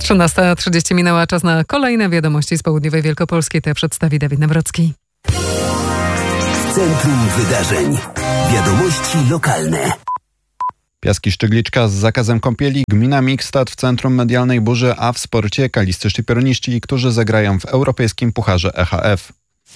13:30 minęła, czas na kolejne wiadomości z południowej Wielkopolski. Te przedstawi Dawid Nawrocki. W centrum wydarzeń. Wiadomości lokalne. Piaski Szczygliczka z zakazem kąpieli, gmina Mikstad w centrum medialnej burzy, a w sporcie kaliscy szczypiorniści, którzy zagrają w europejskim pucharze EHF.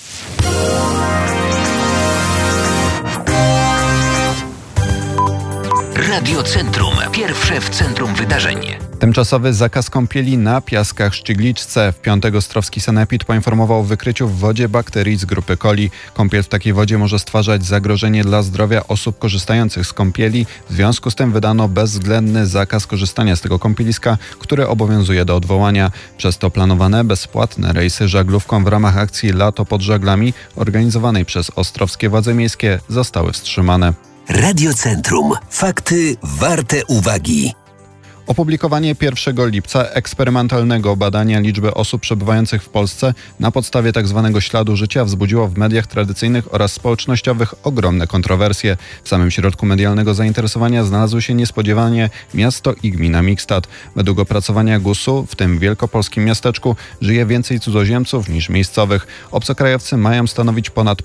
Radio Centrum. Pierwsze w centrum wydarzeń. Tymczasowy zakaz kąpieli na Piaskach Szczygliczce. W piątek Ostrowski Sanepid poinformował o wykryciu w wodzie bakterii z grupy coli. Kąpiel w takiej wodzie może stwarzać zagrożenie dla zdrowia osób korzystających z kąpieli. W związku z tym wydano bezwzględny zakaz korzystania z tego kąpieliska, który obowiązuje do odwołania. Przez to planowane bezpłatne rejsy żaglówką w ramach akcji Lato pod żaglami organizowanej przez ostrowskie władze miejskie zostały wstrzymane. Radio Centrum. Fakty warte uwagi. Opublikowanie 1 lipca eksperymentalnego badania liczby osób przebywających w Polsce na podstawie tzw. śladu życia wzbudziło w mediach tradycyjnych oraz społecznościowych ogromne kontrowersje. W samym środku medialnego zainteresowania znalazły się niespodziewanie miasto i gmina Mikstad. Według opracowania GUS-u, w tym wielkopolskim miasteczku, żyje więcej cudzoziemców niż miejscowych. Obcokrajowcy mają stanowić ponad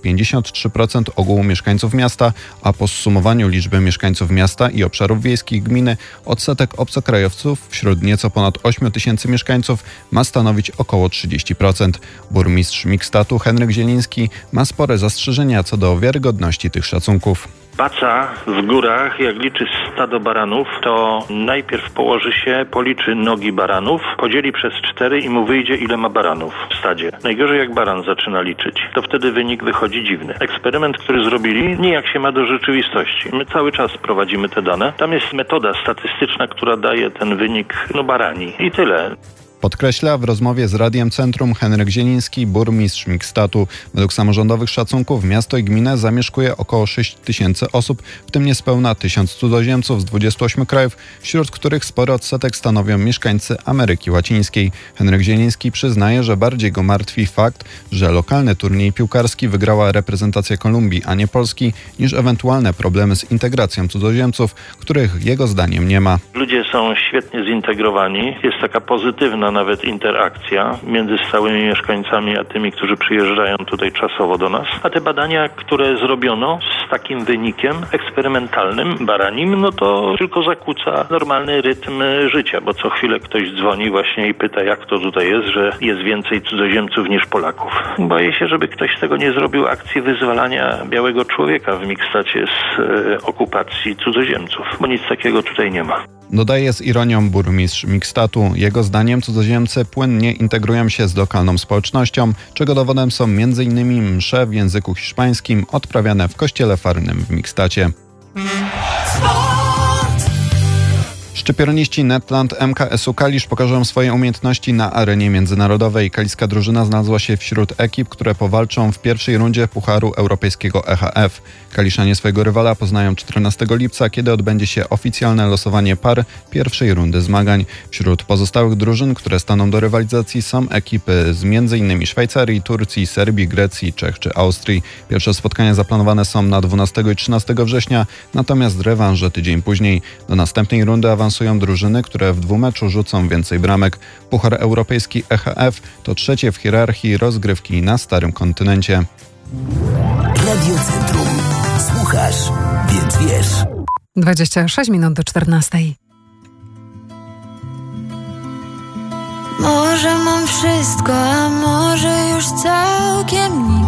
53% ogółu mieszkańców miasta, a po zsumowaniu liczby mieszkańców miasta i obszarów wiejskich gminy odsetek obcokrajowców wśród nieco ponad 8 tysięcy mieszkańców ma stanowić około 30%. Burmistrz Mikstatu Henryk Zieliński ma spore zastrzeżenia co do wiarygodności tych szacunków. Paca w górach, jak liczy stado baranów, to najpierw położy się, policzy nogi baranów, podzieli przez 4 i mu wyjdzie, ile ma baranów w stadzie. Najgorzej jak baran zaczyna liczyć, to wtedy wynik wychodzi dziwny. Eksperyment, który zrobili, nijak się ma do rzeczywistości. My cały czas prowadzimy te dane. Tam jest metoda statystyczna, która daje ten wynik, barani. I tyle. Podkreśla w rozmowie z Radiem Centrum Henryk Zieliński, burmistrz Mikstatu. Według samorządowych szacunków miasto i gminę zamieszkuje około 6 tysięcy osób, w tym niespełna 1000 cudzoziemców z 28 krajów, wśród których spory odsetek stanowią mieszkańcy Ameryki Łacińskiej. Henryk Zieliński przyznaje, że bardziej go martwi fakt, że lokalny turniej piłkarski wygrała reprezentacja Kolumbii, a nie Polski, niż ewentualne problemy z integracją cudzoziemców, których jego zdaniem nie ma. Ludzie są świetnie zintegrowani, jest taka pozytywna nawet interakcja między stałymi mieszkańcami a tymi, którzy przyjeżdżają tutaj czasowo do nas. A te badania, które zrobiono z takim wynikiem eksperymentalnym, baranim, to tylko zakłóca normalny rytm życia, bo co chwilę ktoś dzwoni właśnie i pyta, jak to tutaj jest, że jest więcej cudzoziemców niż Polaków. Boję się, żeby ktoś z tego nie zrobił akcji wyzwalania białego człowieka w Mikstacie z okupacji cudzoziemców, bo nic takiego tutaj nie ma. Dodaje z ironią burmistrz Mikstatu. Jego zdaniem cudzoziemcy płynnie integrują się z lokalną społecznością, czego dowodem są m.in. msze w języku hiszpańskim odprawiane w kościele farnym w Mikstacie. Szczypiorniści Netland MKS-u Kalisz pokażą swoje umiejętności na arenie międzynarodowej. Kaliska drużyna znalazła się wśród ekip, które powalczą w pierwszej rundzie Pucharu Europejskiego EHF. Kaliszanie swojego rywala poznają 14 lipca, kiedy odbędzie się oficjalne losowanie par pierwszej rundy zmagań. Wśród pozostałych drużyn, które staną do rywalizacji, są ekipy z m.in. Szwajcarii, Turcji, Serbii, Grecji, Czech czy Austrii. Pierwsze spotkania zaplanowane są na 12 i 13 września, natomiast rewanże tydzień później. Do następnej rundy awansują drużyny, które w dwumeczu rzucą więcej bramek. Puchar Europejski EHF to trzecie w hierarchii rozgrywki na Starym Kontynencie. Radio Centrum. Słuchasz, więc wiesz. 26 minut do 14. Może mam wszystko, a może już całkiem nic.